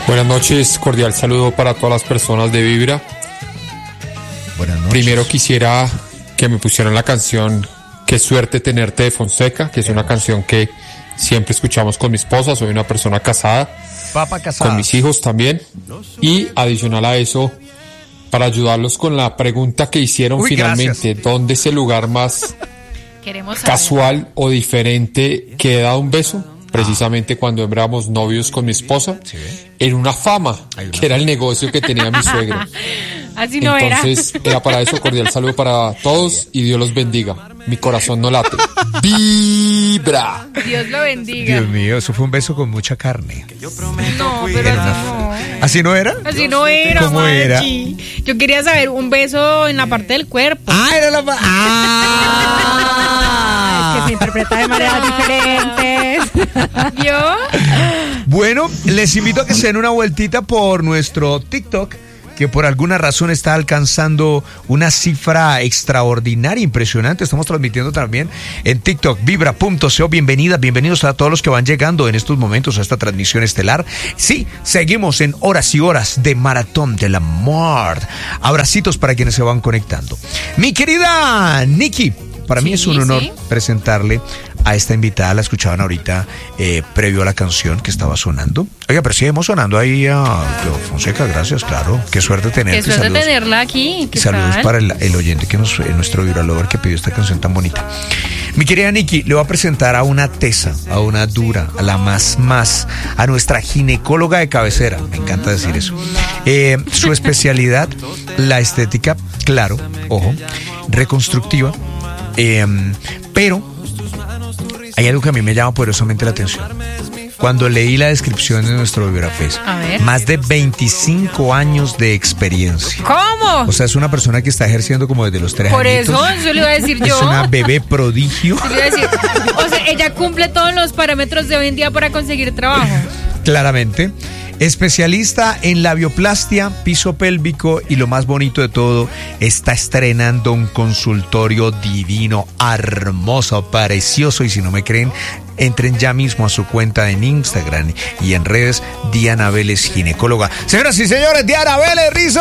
Buenas noches, cordial saludo para todas las personas de Vibra. Buenas noches. Primero quisiera que me pusieran la canción Qué suerte tenerte de Fonseca, que es una canción que siempre escuchamos con mi esposa. Soy una persona casada, Papa casada, con mis hijos también. Y adicional a eso, para ayudarlos con la pregunta que hicieron finalmente, gracias. ¿dónde es el lugar más Queremos saber. casual o diferente que he dado un beso? Precisamente cuando éramos novios con mi esposa, en una fama, que era el negocio que tenía mi suegro. Así no Entonces, era para eso. Cordial saludo para todos y Dios los bendiga. Mi corazón no late. Vibra. era. Dios lo bendiga. Dios mío, eso fue un beso con mucha carne. No, pero así no. ¿Así no era? Así no era, ¿Cómo era? Machi. Yo quería saber un beso en la parte del cuerpo. Era la... Es que se interpreta de maneras diferentes. ¿Yo? Bueno, les invito a que se den una vueltita por nuestro TikTok, que por alguna razón está alcanzando una cifra extraordinaria, impresionante. Estamos transmitiendo también en TikTok, vibra.co. Bienvenidos a todos los que van llegando en estos momentos a esta transmisión estelar. Sí, seguimos en horas y horas de Maratón del Amor. Abracitos para quienes se van conectando. Mi querida Nikki, para mí es un honor presentarle a esta invitada. La escuchaban ahorita previo a la canción que estaba sonando. Oiga, pero seguimos sonando ahí a Fonseca, gracias, claro. Qué suerte tenerte. Qué suerte tenerla aquí. ¿Qué Saludos tal? para el oyente que nuestro vibralover que pidió esta canción tan bonita. Mi querida Nikki, le voy a presentar a una tesa, a una dura, a la más, a nuestra ginecóloga de cabecera. Me encanta decir eso. Su especialidad, la estética, claro, ojo, reconstructiva, pero hay algo que a mí me llama poderosamente la atención. Cuando leí la descripción de nuestro Vibrafest, A ver. más de 25 años de experiencia. ¿Cómo? O sea, es una persona que está ejerciendo como desde los 3 Por añitos. eso le iba a decir yo. Es una bebé prodigio. Le iba a decir, o sea, ella cumple todos los parámetros de hoy en día para conseguir trabajo. Claramente. Especialista en labioplastia, piso pélvico y lo más bonito de todo, está estrenando un consultorio divino, hermoso, precioso. Y si no me creen, entren ya mismo a su cuenta en Instagram y en redes. Diana Vélez, ginecóloga. Señoras y señores, Diana Vélez Rizo.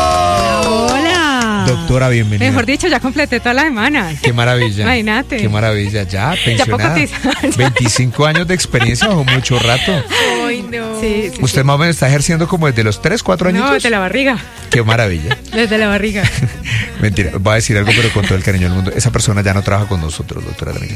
Hola. Doctora, bienvenida. Mejor dicho, ya completé toda la semana. Qué maravilla. Imagínate. Qué maravilla. Ya, pensionada. puedo cotizar. 25 años de experiencia bajo mucho rato. Ay, no. Sí. Usted más o menos está ejerciendo como desde los 3, 4 años. No, desde la barriga. Qué maravilla. Desde la barriga. Mentira, voy a decir algo, pero con todo el cariño del mundo. Esa persona ya no trabaja con nosotros, doctora Daniela.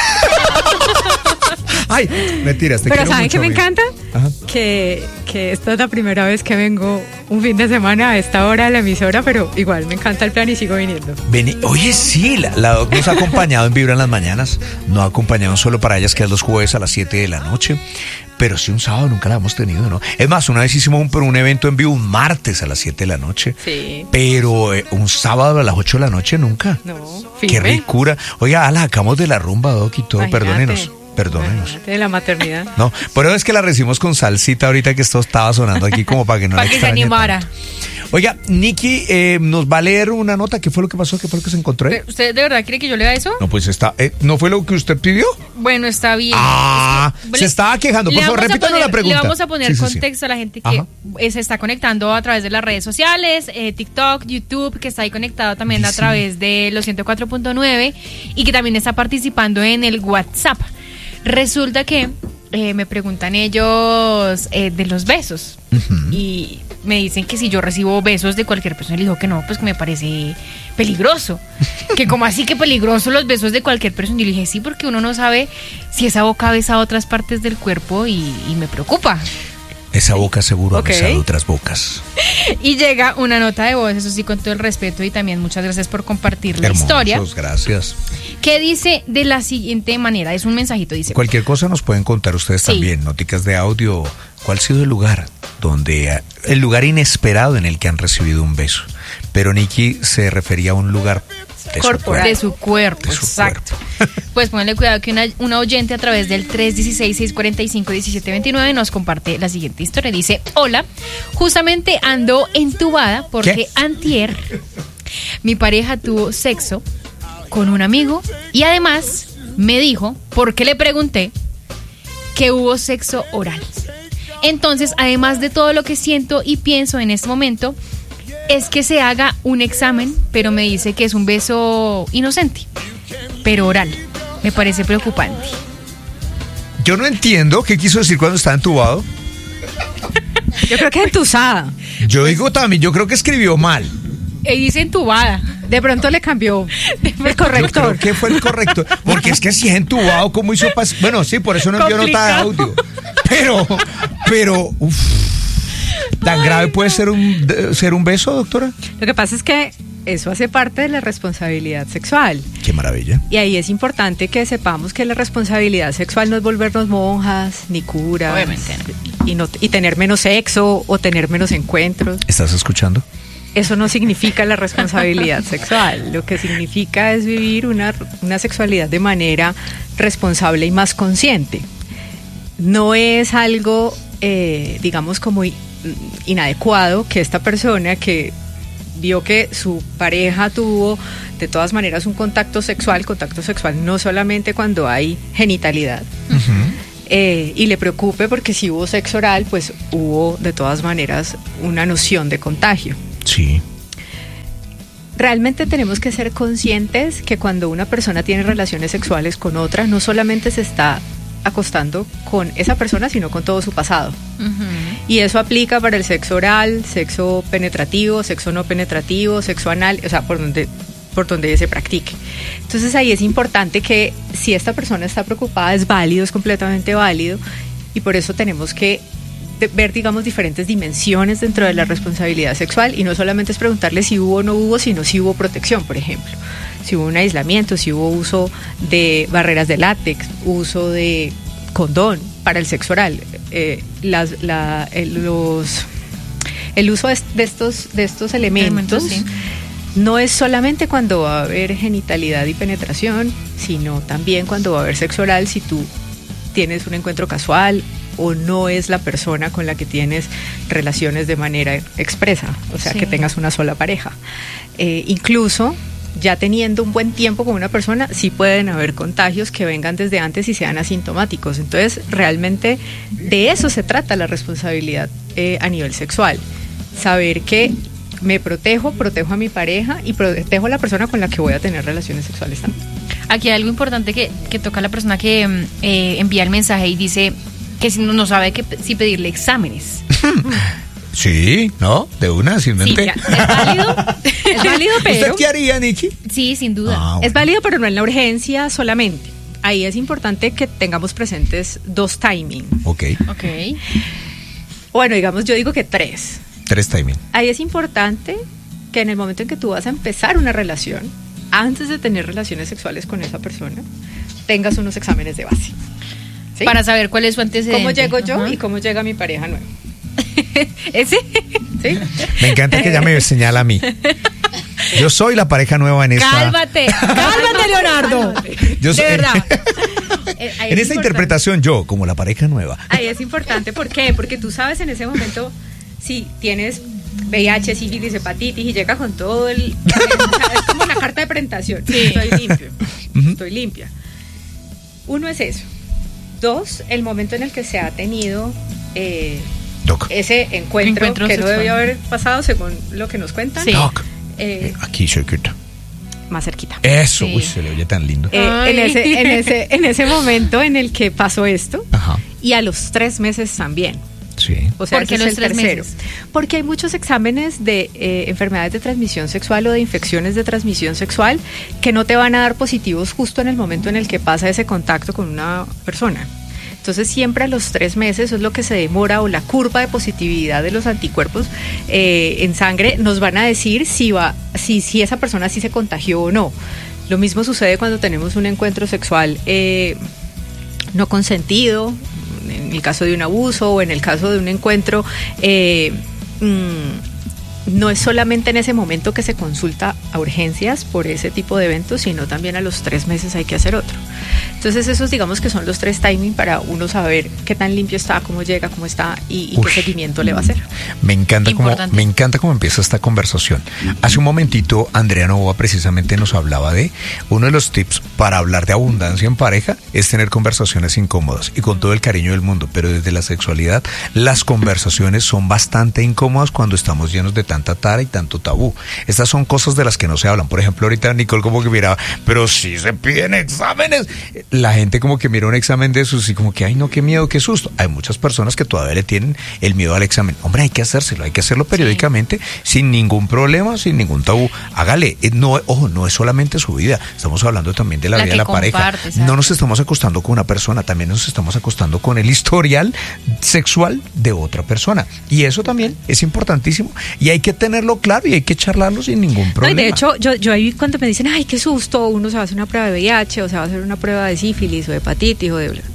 Ay, mentiras, te Pero quiero ¿saben mucho, qué me amiga. encanta? Ajá. Que esta es la primera vez que vengo un fin de semana a esta hora de la emisora, pero igual me encanta el plan y sigo viniendo. Oye, sí, la doc nos ha acompañado en Vibra en las mañanas. No ha acompañado solo para ellas, que es los jueves a las 7 de la noche. Pero sí, un sábado nunca la hemos tenido, ¿no? Es más, una vez hicimos un evento en vivo un martes a las 7 de la noche. Sí. Pero un sábado a las 8 de la noche nunca. No, Qué firme. ricura. Oiga, la sacamos de la rumba, Doc, y todo. Imagínate. Perdónenos. De la maternidad. No, pero es que la recibimos con salsita ahorita que esto estaba sonando aquí como para que no Para la que se extrañe animara. tanto. Oiga, Nikki, nos va a leer una nota. ¿Qué fue lo que pasó? ¿Qué fue lo que se encontró ahí? ¿Usted de verdad quiere que yo lea eso? No, pues está. ¿No fue lo que usted pidió? Bueno, está bien. Ah, Es que- se estaba quejando. Por le favor, vamos a repítanos poner- la pregunta. Le vamos a poner Sí, sí, sí. contexto a la gente que Ajá. se está conectando a través de las redes sociales, TikTok, YouTube, que está ahí conectado también a Sí. través de los 104.9 y que también está participando en el WhatsApp. Resulta que me preguntan ellos de los besos y me dicen que si yo recibo besos de cualquier persona, le digo que no, pues que me parece peligroso. Que como así que peligroso los besos de cualquier persona. Y le dije, sí, porque uno no sabe si esa boca besa a otras partes del cuerpo y me preocupa. Esa boca seguro Ok. ha besado otras bocas. Y llega una nota de voz, eso sí, con todo el respeto y también muchas gracias por compartir la historia, Hermosos, gracias. que dice de la siguiente manera, es un mensajito, dice: Cualquier cosa nos pueden contar ustedes Sí. también, noticas de audio. ¿Cuál ha sido el lugar el lugar inesperado en el que han recibido un beso? Pero Nikki se refería a un lugar de su cuerpo. de su cuerpo, De su exacto. Pues ponle cuidado que una oyente a través del 316-645-1729 nos comparte la siguiente historia. Dice: hola, justamente ando entubada porque ¿Qué? antier mi pareja tuvo sexo con un amigo y además me dijo, porque le pregunté, que hubo sexo oral. Entonces, además de todo lo que siento y pienso en este momento, es que se haga un examen, pero me dice que es un beso inocente, pero oral. Me parece preocupante. Yo no entiendo qué quiso decir cuando estaba entubado. Yo creo que entusada. Yo digo también, yo creo que escribió mal. Dice entubada. De pronto le cambió el Yo corrector. creo que fue el correcto. Porque es que si es entubado, ¿cómo hizo para...? Bueno, sí, por eso no envió nota de audio. Pero, uff. ¿Tan grave puede ser un beso, doctora? Lo que pasa es que eso hace parte de la responsabilidad sexual. Qué maravilla. Y ahí es importante que sepamos que la responsabilidad sexual no es volvernos monjas, ni curas. Obviamente Y tener menos sexo o tener menos encuentros. ¿Estás escuchando? Eso no significa la responsabilidad sexual. Lo que significa es vivir una sexualidad de manera responsable y más consciente. No es algo, digamos, como inadecuado que esta persona que vio que su pareja tuvo de todas maneras un contacto sexual no solamente cuando hay genitalidad, y le preocupe porque si hubo sexo oral, pues hubo de todas maneras una noción de contagio. Sí. Realmente tenemos que ser conscientes que cuando una persona tiene relaciones sexuales con otra, no solamente se está acostando con esa persona, sino con todo su pasado. Y eso aplica para el sexo oral, sexo penetrativo, sexo no penetrativo, sexo anal, o sea, por donde se practique. Entonces ahí es importante que si esta persona está preocupada, es válido, es completamente válido, y por eso tenemos que ver, digamos, diferentes dimensiones dentro de la responsabilidad sexual, y no solamente es preguntarle si hubo o no hubo, sino si hubo protección, por ejemplo. Si hubo un aislamiento, si hubo uso de barreras de látex, uso de condón para el sexo oral, el uso de estos elementos sí. No es solamente cuando va a haber genitalidad y penetración, sino también cuando va a haber sexo oral, si tú tienes un encuentro casual o no es la persona con la que tienes relaciones de manera expresa, o sea, sí. que tengas una sola pareja. Incluso ya teniendo un buen tiempo con una persona, sí pueden haber contagios que vengan desde antes y sean asintomáticos. Entonces, realmente de eso se trata la responsabilidad a nivel sexual. Saber que me protejo a mi pareja y protejo a la persona con la que voy a tener relaciones sexuales también. Aquí hay algo importante que toca la persona que envía el mensaje y dice que si no sabe si pedirle exámenes. Sí, ¿no? De una, Sí, simplemente. ya, es válido, pero... ¿Usted qué haría, Nikki? Sí, sin duda. Bueno. Es válido, pero no en la urgencia solamente. Ahí es importante que tengamos presentes 2 timing. Ok. Ok. Bueno, digamos, yo digo que 3. 3 timing. Ahí es importante que en el momento en que tú vas a empezar una relación, antes de tener relaciones sexuales con esa persona, tengas unos exámenes de base. ¿Sí? Para saber cuál es su antecedente. ¿Cómo llego yo Ajá. y cómo llega mi pareja nueva? ¿Ese? ¿Sí? Me encanta que ella me señala a mí. Yo soy la pareja nueva en esta... Cálmate, Leonardo. Yo soy... De verdad. Ahí En es esta importante. interpretación, yo, como la pareja nueva. Ahí es importante, ¿por qué? Porque tú sabes en ese momento si tienes VIH, sífilis, hepatitis y llega con todo el... Es como la carta de presentación. Sí. Estoy limpio, estoy limpia. 1 es eso. 2, el momento en el que se ha tenido Doc. ese encuentro Encuentro que no sexual. debió haber pasado según lo que nos cuentan. Sí. Doc. Eh, Aquí, cerquita. más cerquita. Eso, Sí. uy, se le oye tan lindo. Ay. En ese momento en el que pasó esto, Ajá. y a los 3 meses también. Sí. O sea, ¿Por qué ese es los el 3 tercero. meses? Porque hay muchos exámenes de enfermedades de transmisión sexual o de infecciones de transmisión sexual que no te van a dar positivos justo en el momento en el que pasa ese contacto con una persona. Entonces siempre a los 3 meses, eso es lo que se demora, o la curva de positividad de los anticuerpos en sangre nos van a decir si esa persona sí se contagió o no. Lo mismo sucede cuando tenemos un encuentro sexual no consentido, en el caso de un abuso o en el caso de un encuentro. No es solamente en ese momento que se consulta a urgencias por ese tipo de eventos, sino también a los 3 meses hay que hacer otro. Entonces esos digamos que son los 3 timing para uno saber qué tan limpio está, cómo llega, cómo está y qué seguimiento le va a hacer. Me encanta cómo empieza esta conversación. Hace un momentito Andrea Novoa precisamente nos hablaba de uno de los tips para hablar de abundancia en pareja es tener conversaciones incómodas y con todo el cariño del mundo, pero desde la sexualidad las conversaciones son bastante incómodas cuando estamos llenos de tanta tara y tanto tabú. Estas son cosas de las que no se hablan. Por ejemplo, ahorita Nicole como que miraba, pero sí se piden exámenes. La gente como que mira un examen de esos y como que, ay no, qué miedo, qué susto. Hay muchas personas que todavía le tienen el miedo al examen. Hombre, hay que hacerlo periódicamente, sin ningún problema, sin ningún tabú. Hágale, no es solamente su vida, estamos hablando también de la vida de la pareja. No nos estamos acostando con una persona, también nos estamos acostando con el historial sexual de otra persona. Y eso también es importantísimo y hay que tenerlo claro y hay que charlarlo sin ningún problema. No, y de hecho, yo ahí cuando me dicen, ay, qué susto, uno se va a hacer una prueba de VIH o se va a hacer una prueba de sífilis o de hepatitis o de...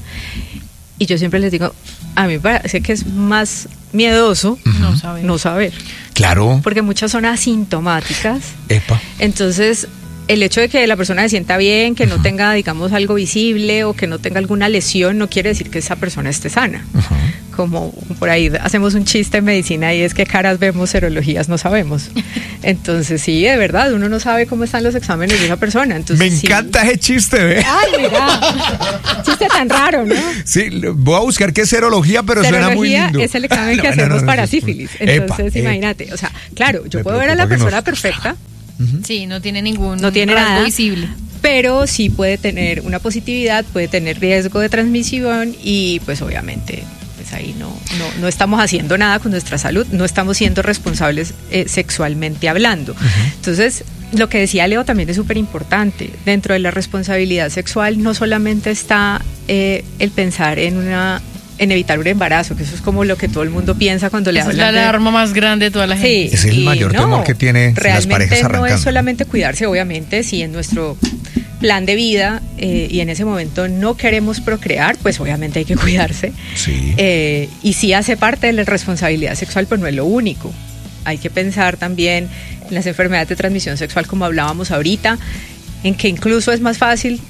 Y yo siempre les digo, a mí me parece que es más miedoso no saber. Claro. Porque muchas son asintomáticas. Epa. Entonces, el hecho de que la persona se sienta bien, que no tenga, digamos, algo visible o que no tenga alguna lesión, no quiere decir que esa persona esté sana. Como por ahí hacemos un chiste en medicina y es que caras vemos, serologías no sabemos. Entonces, sí, de verdad, uno no sabe cómo están los exámenes de esa persona. Entonces, me encanta ese chiste, ¿ve? Ay, mira, chiste tan raro, ¿no? Sí, voy a buscar qué es serología, pero suena muy lindo. Es el examen que hacemos para sífilis. Entonces, imagínate, o sea, claro, yo puedo ver a la persona perfecta. Sí, no tiene ningún nada visible. Pero sí puede tener una positividad, puede tener riesgo de transmisión y pues obviamente pues ahí no estamos haciendo nada con nuestra salud, no estamos siendo responsables sexualmente hablando. Entonces, lo que decía Leo también es súper importante. Dentro de la responsabilidad sexual no solamente está el pensar en evitar un embarazo, que eso es como lo que todo el mundo piensa cuando le hablan. Es la alarma más grande de toda la gente. Sí, es el mayor temor que tiene las parejas arrancando. No es solamente cuidarse, obviamente, si en nuestro plan de vida y en ese momento no queremos procrear, pues obviamente hay que cuidarse. Sí. Y sí hace parte de la responsabilidad sexual, pero no es lo único. Hay que pensar también en las enfermedades de transmisión sexual, como hablábamos ahorita, en que incluso es más fácil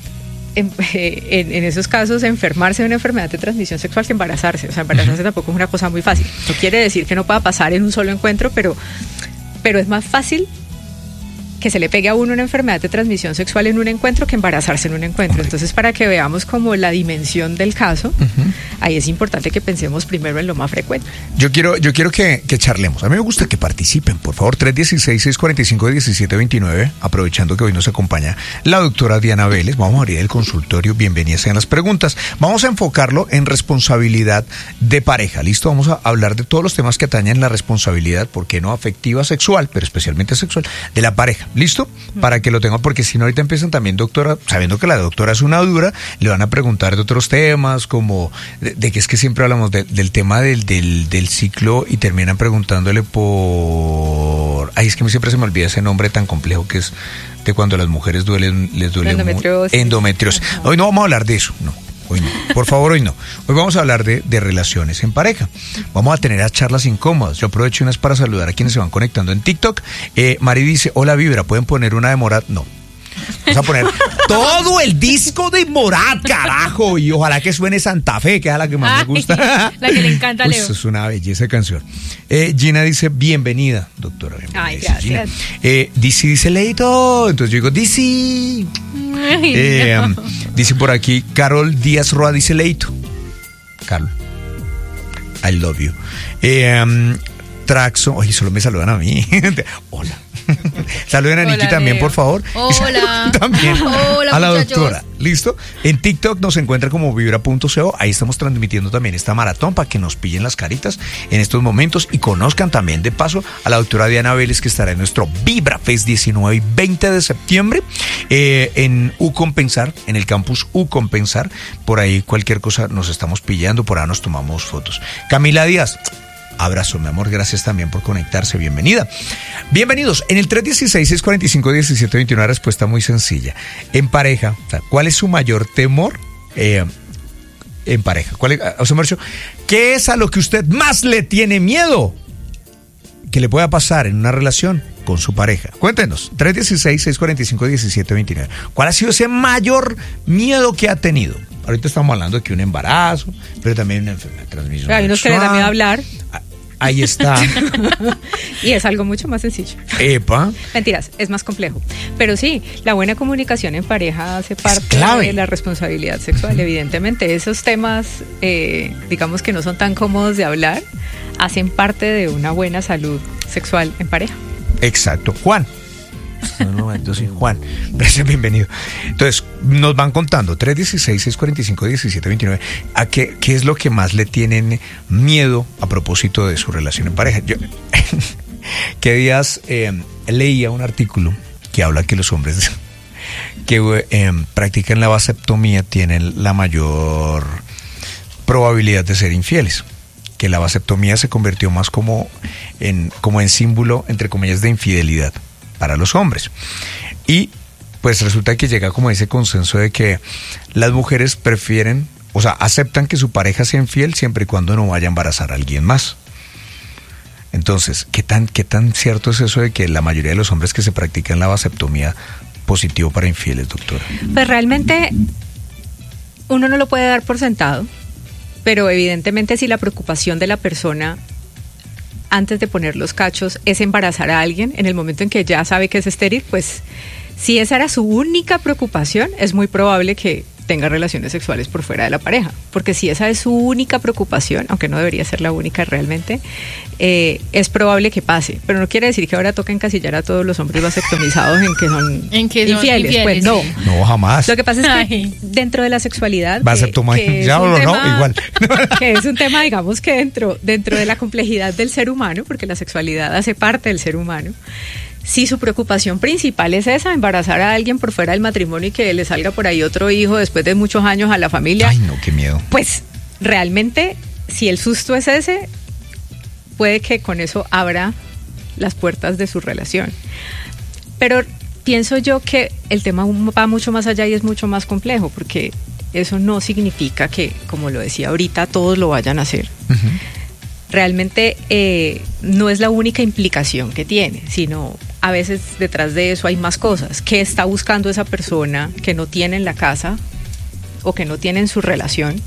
en esos casos enfermarse de una enfermedad de transmisión sexual que embarazarse. O sea, embarazarse tampoco es una cosa muy fácil. No quiere decir que no pueda pasar en un solo encuentro, pero es más fácil que se le pegue a uno una enfermedad de transmisión sexual en un encuentro que embarazarse en un encuentro. Entonces, para que veamos como la dimensión del caso, ahí es importante que pensemos primero en lo más frecuente. Yo quiero que charlemos. A mí me gusta que participen, por favor. 316-645-1729, aprovechando que hoy nos acompaña la doctora Diana Vélez. Vamos a abrir el consultorio. Bienvenidas sean las preguntas. Vamos a enfocarlo en responsabilidad de pareja. ¿Listo? Vamos a hablar de todos los temas que atañen la responsabilidad, ¿por qué no afectiva, sexual, pero especialmente sexual, de la pareja? ¿Listo? Para que lo tengan, porque si no ahorita empiezan también, doctora, sabiendo que la doctora es una dura, le van a preguntar de otros temas, como de que es que siempre hablamos del tema del ciclo y terminan preguntándole por... Ay, es que a mí siempre se me olvida ese nombre tan complejo que es de cuando a las mujeres les duele endometriosis. Hoy no vamos a hablar de eso, no. Hoy no, por favor, hoy no. Hoy vamos a hablar de relaciones en pareja. Vamos a tener charlas incómodas. Yo aprovecho unas para saludar a quienes se van conectando en TikTok. Mari dice, hola Vibra, ¿pueden poner una de Morat? No. Vamos a poner todo el disco de Morat, carajo. Y ojalá que suene Santa Fe, que es la que más me gusta. La que le encanta a Leo. Eso es una belleza de canción. Gina dice, bienvenida, doctora. Bienvenida. Ay, gracias. DC dice, Leito. Entonces yo digo, DC. Dice por aquí, Carol Díaz Roa dice, Leito. Carol, I love you. Traxo, oye, solo me saludan a mí. Hola. Saluden a Nikki también, Leo. por favor. Hola. También Hola, a la muchachos. doctora. ¿Listo? En TikTok nos encuentra como vibra.co. Ahí estamos transmitiendo también esta maratón para que nos pillen las caritas en estos momentos y conozcan también de paso a la doctora Diana Vélez, que estará en nuestro Vibra Fest 19 y 20 de septiembre en Ucompensar, en el campus Ucompensar. Por ahí cualquier cosa nos estamos pillando, por ahí nos tomamos fotos. Camila Díaz, abrazo, mi amor, gracias también por conectarse, bienvenida. Bienvenidos, en el 316-645-1729, una respuesta muy sencilla. En pareja, ¿cuál es su mayor temor en pareja? ¿Qué es a lo que usted más le tiene miedo? que le pueda pasar en una relación con su pareja. Cuéntenos, 316-645-1729. ¿Cuál ha sido ese mayor miedo que ha tenido? Ahorita estamos hablando de que un embarazo, pero también una enfermedad de transmisión Hay unos que les da miedo hablar. Ahí está. Y es algo mucho más sencillo. Epa. Mentiras, es más complejo. Pero sí, la buena comunicación en pareja hace parte de la responsabilidad sexual. Evidentemente, esos temas, digamos que no son tan cómodos de hablar, hacen parte de una buena salud sexual en pareja. Exacto. Juan. En un momento, sí, Juan, gracias, bienvenido. Entonces, nos van contando 316-645-1729 a qué es lo que más le tienen miedo a propósito de su relación en pareja. Yo que días leía un artículo que habla que los hombres que practican la vasectomía tienen la mayor probabilidad de ser infieles, que la vasectomía se convirtió más como en símbolo, entre comillas, de infidelidad para los hombres. Y pues resulta que llega como ese consenso de que las mujeres prefieren, o sea, aceptan que su pareja sea infiel siempre y cuando no vaya a embarazar a alguien más. Entonces, ¿qué tan cierto es eso de que la mayoría de los hombres que se practican la vasectomía positivo para infieles, doctora? Pues realmente uno no lo puede dar por sentado, pero evidentemente si la preocupación de la persona antes de poner los cachos es embarazar a alguien, en el momento en que ya sabe que es estéril, pues si esa era su única preocupación, es muy probable que tenga relaciones sexuales por fuera de la pareja, porque si esa es su única preocupación, aunque no debería ser la única realmente, es probable que pase, pero no quiere decir que ahora toca encasillar a todos los hombres vasectomizados en que son infieles, pues no. Sí. No, jamás. Lo que pasa es que dentro de la sexualidad, igual. Que es un tema, digamos, que dentro de la complejidad del ser humano, porque la sexualidad hace parte del ser humano. Si su preocupación principal es esa, embarazar a alguien por fuera del matrimonio y que le salga por ahí otro hijo después de muchos años a la familia. Ay, no, qué miedo. Pues realmente, si el susto es ese, puede que con eso abra las puertas de su relación. Pero pienso yo que el tema va mucho más allá y es mucho más complejo, porque eso no significa que, como lo decía ahorita, todos lo vayan a hacer. Uh-huh. Realmente no es la única implicación que tiene, sino a veces detrás de eso hay más cosas. ¿Qué está buscando esa persona que no tiene en la casa o que no tiene en su relación,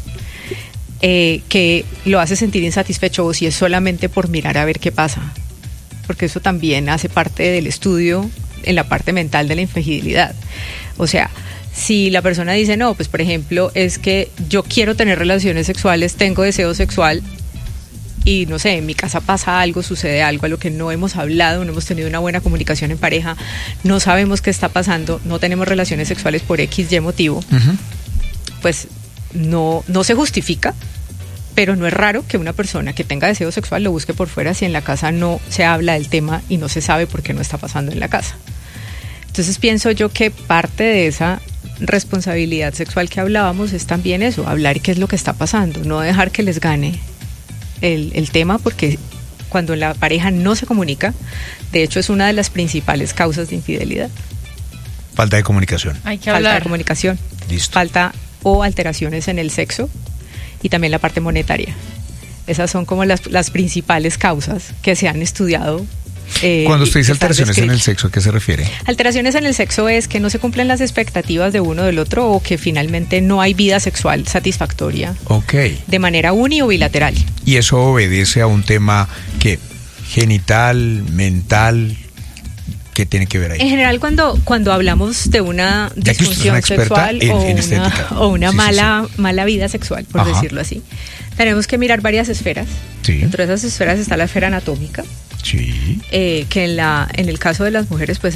que lo hace sentir insatisfecho, o si es solamente por mirar a ver qué pasa? Porque eso también hace parte del estudio en la parte mental de la infidelidad. O sea, si la persona dice, no, pues por ejemplo, es que yo quiero tener relaciones sexuales, tengo deseo sexual, y no sé, en mi casa pasa algo, sucede algo a lo que no hemos hablado, no hemos tenido una buena comunicación en pareja, no sabemos qué está pasando, no tenemos relaciones sexuales por X, Y motivo, uh-huh. Pues no se justifica, pero no es raro que una persona que tenga deseo sexual lo busque por fuera si en la casa no se habla del tema y no se sabe por qué no está pasando en la casa. Entonces pienso yo que parte de esa responsabilidad sexual que hablábamos es también eso, hablar qué es lo que está pasando, no dejar que les gane el tema, porque cuando la pareja no se comunica, de hecho es una de las principales causas de infidelidad. Falta de comunicación. Hay que hablar. Falta de comunicación. Listo. Falta o alteraciones en el sexo y también la parte monetaria. Esas son como las principales causas que se han estudiado. Cuando usted dice alteraciones en el sexo, ¿a qué se refiere? Alteraciones en el sexo es que no se cumplen las expectativas de uno del otro, o que finalmente no hay vida sexual satisfactoria, okay, de manera uni o bilateral. ¿Y eso obedece a un tema que genital, mental? ¿Qué tiene que ver ahí? En general, cuando hablamos de una disfunción sexual o una mala vida sexual, por decirlo así, tenemos que mirar varias esferas. Sí. Dentro de esas esferas está la esfera anatómica. Sí. Que en el caso de las mujeres pues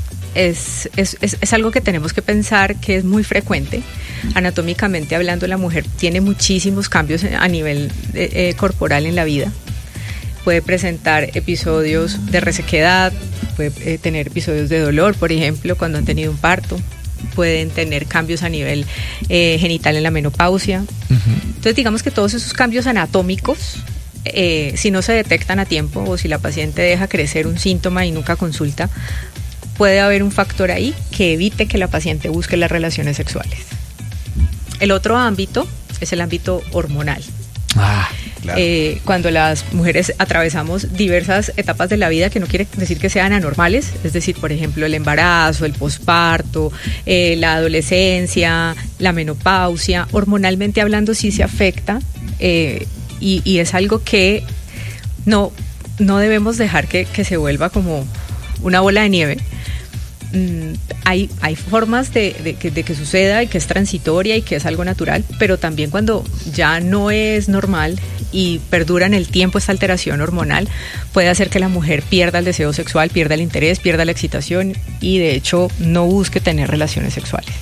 es algo que tenemos que pensar que es muy frecuente. Anatómicamente hablando, la mujer tiene muchísimos cambios a nivel corporal en la vida. Puede presentar episodios de resequedad, puede tener episodios de dolor, por ejemplo, cuando han tenido un parto. Pueden tener cambios a nivel genital en la menopausia. Uh-huh. Entonces digamos que todos esos cambios anatómicos, si no se detectan a tiempo o si la paciente deja crecer un síntoma y nunca consulta, puede haber un factor ahí que evite que la paciente busque las relaciones sexuales. El otro ámbito es el ámbito hormonal. Claro. Cuando las mujeres atravesamos diversas etapas de la vida, que no quiere decir que sean anormales, es decir, por ejemplo, el embarazo, el posparto, la adolescencia, la menopausia, hormonalmente hablando sí se afecta, y es algo que no debemos dejar que se vuelva como una bola de nieve. Hay formas de que suceda y que es transitoria y que es algo natural, pero también cuando ya no es normal y perdura en el tiempo esta alteración hormonal, puede hacer que la mujer pierda el deseo sexual, pierda el interés, pierda la excitación y de hecho no busque tener relaciones sexuales.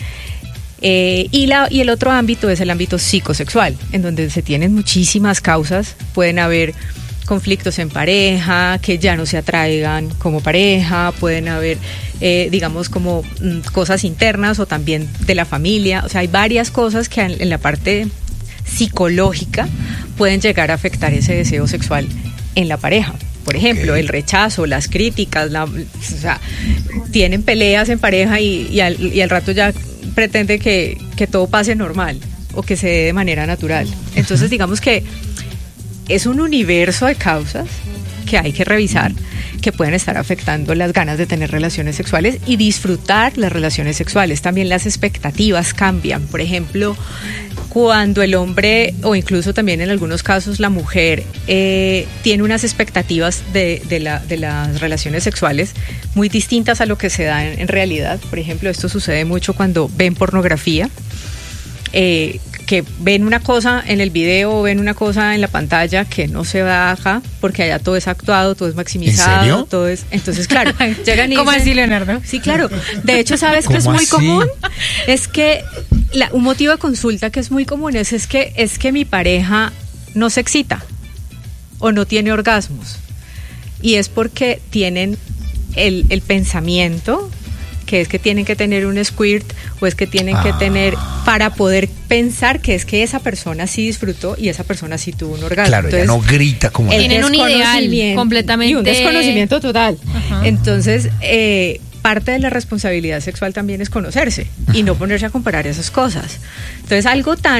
Y el otro ámbito es el ámbito psicosexual, en donde se tienen muchísimas causas. Pueden haber conflictos en pareja, que ya no se atraigan como pareja, pueden haber, digamos, como cosas internas o también de la familia. O sea, hay varias cosas que en la parte psicológica pueden llegar a afectar ese deseo sexual en la pareja. Por ejemplo, el rechazo, las críticas, o sea, tienen peleas en pareja y al rato ya pretende que todo pase normal o que se dé de manera natural. Entonces, digamos que es un universo de causas que hay que revisar, que pueden estar afectando las ganas de tener relaciones sexuales y disfrutar las relaciones sexuales. También las expectativas cambian. Por ejemplo, cuando el hombre, o incluso también en algunos casos la mujer, tiene unas expectativas de las relaciones sexuales muy distintas a lo que se da en realidad. Por ejemplo, esto sucede mucho cuando ven pornografía, que ven una cosa en el video o ven una cosa en la pantalla que no se baja porque allá todo es actuado, todo es maximizado. ¿En serio? Todo es, entonces, claro, llegan y ¿Cómo dicen, así, Leonardo? Sí, claro. De hecho, ¿sabes qué es ¿Cómo muy así? común? Es que un motivo de consulta que es muy común es que mi pareja no se excita o no tiene orgasmos. Y es porque tienen el pensamiento que es que tienen que tener un squirt o es que tienen que tener para poder pensar que es que esa persona sí disfrutó y esa persona sí tuvo un orgasmo. Claro, entonces, ella no grita como... Tienen un ideal completamente... Y un desconocimiento total. Ajá. Entonces, parte de la responsabilidad sexual también es conocerse y no ponerse a comparar esas cosas. Entonces, algo tan